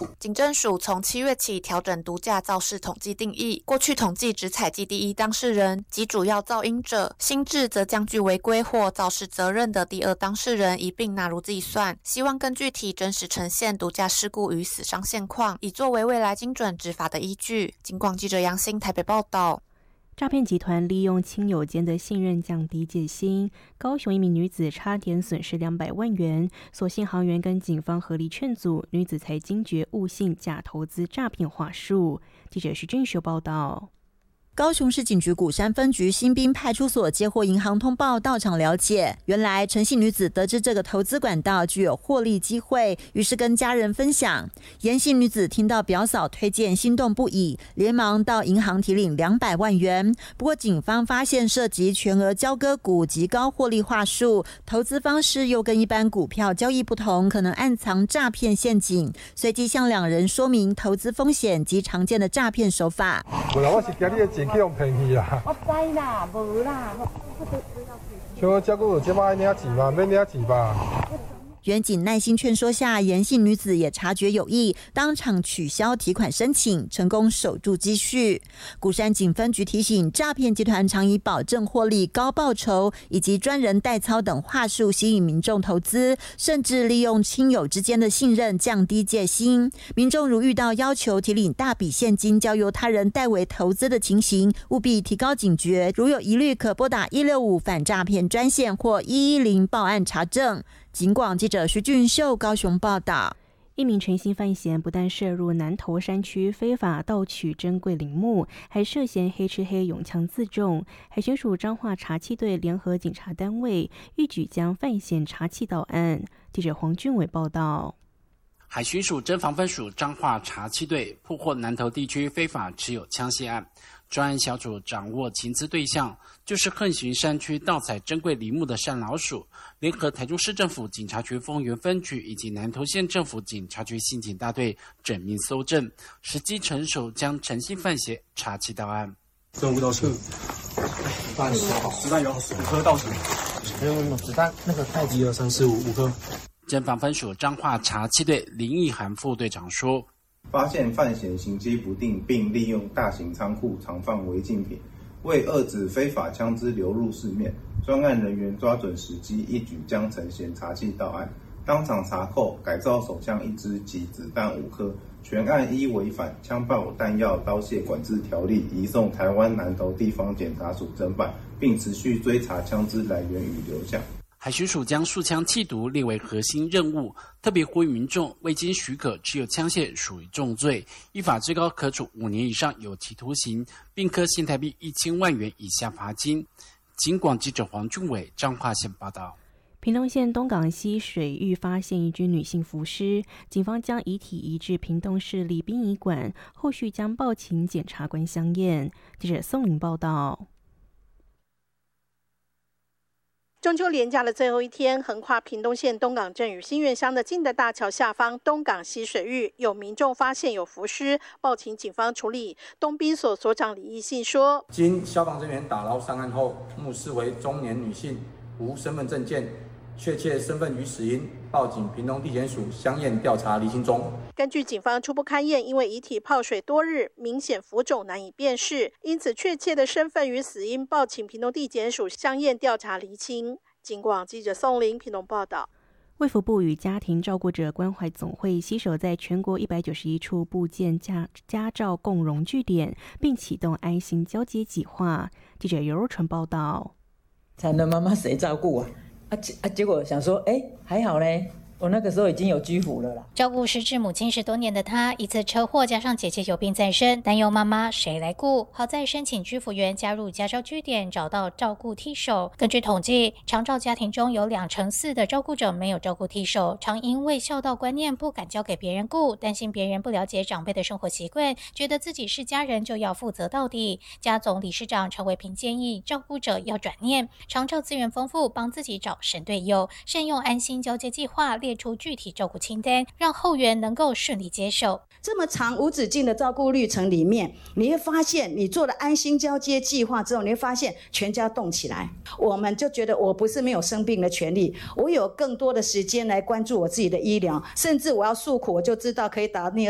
楚。 警政署从7月起调整毒驾肇事统计定义，过去统计只采集第一当事人及主要噪音者，新制则将具违规或肇事责任的第二当事人一并纳入计算，希望更具体真实呈现毒驾事故与死伤现况，以作为未来精准执法的依据。警广记者杨欣台北报道。 诈骗集团利用亲友间的信任降低戒心，高雄一名女子差点损失200万元，所幸行员跟警方合力劝阻，女子才惊觉误信假投资诈骗话术。记者徐俊秀报道。 高雄市警局鼓山分局新滨派出所接获银行通报，到场了解，原来陈姓女子得知这个投资管道具有获利机会，于是跟家人分享。严姓女子听到表嫂推荐，心动不已，连忙到银行提领200万元。不过警方发现涉及全额交割股及高获利话术，投资方式又跟一般股票交易不同，可能暗藏诈骗陷阱，随即向两人说明投资风险及常见的诈骗手法。 我是惊你的钱去用骗去啦。我知啦，无啦，像我照顾这摆领钱嘛，免领钱吧。 员警耐心劝说下，严姓女子也察觉有异，当场取消提款申请，成功守住积蓄。鼓山警分局提醒，诈骗集团常以保证获利、高报酬以及专人代操等话术吸引民众投资，甚至利用亲友之间的信任降低戒心。民众如遇到要求提领大笔现金交由他人代为投资的情形，务必提高警觉，如有疑虑可拨打165反诈骗专线或110报案查证。警广记者徐俊秀高雄报道。 一名陈姓犯嫌不但涉入南投山区非法盗取珍贵陵墓，还涉嫌黑吃黑拥枪自重。海巡署彰化查缉队联合警察单位预举将犯嫌查缉到案。记者黄俊伟报道。 海巡署侦防分署彰化查缉队破获南投地区非法持有枪械案，专案小组掌握情资对象，就是横行山区盗采珍贵陵墓的山老鼠，联合台中市政府警察局丰原分局以及南投县政府警察局刑警大队缜密搜证，时机成熟，将陈姓犯嫌查缉到案。 证物到处，子弹有5颗到手，没有子弹那个太极了，3、4、5颗。 侦防分署彰化查缉队林义涵副队长说， 发现犯嫌行迹不定，并利用大型仓库藏放违禁品，为遏止非法枪支流入市面，专案人员抓准时机，一举将陈嫌查缉到案，当场查扣改造手枪1支及子弹5颗，全案依违反枪炮弹药刀械管制条例移送台湾南投地方检察署侦办，并持续追查枪支来源与流向。 海巡署将数枪缉毒列为核心任务，特别呼吁民众未经许可持有枪械属于重罪，依法最高可处5年以上有期徒刑，并科新台币1000万元以下罚金。警广记者黄俊伟彰化县报道。 屏东县东港溪水域发现一具女性浮尸，警方将遗体移至屏东市立殡仪馆，后续将报请检察官相验。记者宋玲报道。 中秋连假的最后一天，横跨屏东县东港镇与新园乡的近德大桥下方东港溪水域，有民众发现有浮尸，报请警方处理。东滨所所长李义信说， 经消防人员打捞上岸后，目视为中年女性，无身份证件，确切身份与死因，报警屏东地检署相验调查厘清中。 根据警方初步勘验，因为遗体泡水多日，明显浮肿难以辨识，因此确切的身份与死因报请屏东地检署相验调查厘清。警广记者宋玲屏东报道。 卫福部与家庭照顾者关怀总会携手在全国191处布建家照共融据点，并启动安心交接计划。记者尤若纯报道。 惨的妈妈谁照顾啊？结果想说，还好嘞。我那个时候已经有居服了啦。 照顾失智母亲10多年的她，一次车祸加上姐姐有病在身，担忧妈妈谁来顾？好在申请居服员加入家照据点，找到照顾替手。根据统计，长照家庭中有2成4的照顾者没有照顾替手，常因为孝道观念不敢交给别人顾，担心别人不了解长辈的生活习惯，觉得自己是家人就要负责到底。家总理事长陈伟平建议照顾者要转念，长照资源丰富，帮自己找神队友，善用安心交接计划列出具体照顾清单，让后援能够顺利接手。 这么长无止境的照顾历程里面，你会发现你做了安心交接计划之后，你会发现全家动起来。我们就觉得我不是没有生病的权利，我有更多的时间来关注我自己的医疗，甚至我要诉苦，我就知道可以打